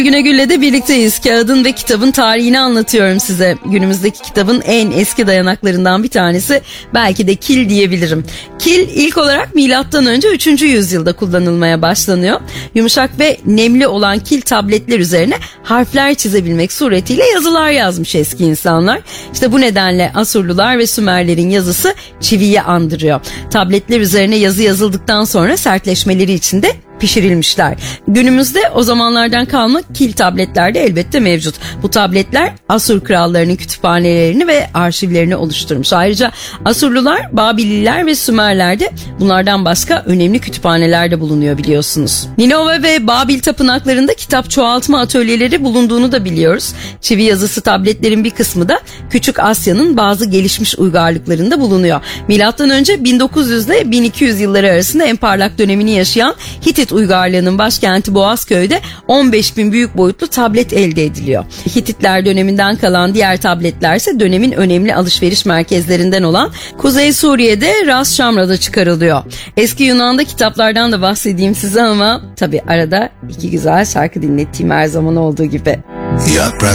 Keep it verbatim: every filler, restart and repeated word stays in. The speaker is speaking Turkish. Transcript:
Güne Gül'le de birlikteyiz. Kağıdın ve kitabın tarihini anlatıyorum size. Günümüzdeki kitabın en eski dayanaklarından bir tanesi belki de kil diyebilirim. Kil ilk olarak milattan önce üçüncü yüzyılda kullanılmaya başlanıyor. Yumuşak ve nemli olan kil tabletler üzerine harfler çizebilmek suretiyle yazılar yazmış eski insanlar. İşte bu nedenle Asurlular ve Sümerlerin yazısı çiviyi andırıyor. Tabletler üzerine yazı yazıldıktan sonra sertleşmeleri için de pişirilmişler. Günümüzde o zamanlardan kalma kil tabletler de elbette mevcut. Bu tabletler Asur krallarının kütüphanelerini ve arşivlerini oluşturmuş. Ayrıca Asurlular, Babililer ve Sümerler'de bunlardan başka önemli kütüphaneler de bulunuyor biliyorsunuz. Ninove ve Babil tapınaklarında kitap çoğaltma atölyeleri bulunduğunu da biliyoruz. Çivi yazısı tabletlerin bir kısmı da Küçük Asya'nın bazı gelişmiş uygarlıklarında bulunuyor. Milattan önce bin dokuz yüz ile bin iki yüz yılları arasında en parlak dönemini yaşayan Hitit uygarlığının başkenti Boğazköy'de on beş bin büyük boyutlu tablet elde ediliyor. Hititler döneminden kalan diğer tabletler ise dönemin önemli alışveriş merkezlerinden olan Kuzey Suriye'de Ras Şamra'da çıkarılıyor. Eski Yunan'da kitaplardan da bahsedeyim size ama tabii arada iki güzel şarkı dinlettiğim her zaman olduğu gibi. Yaprak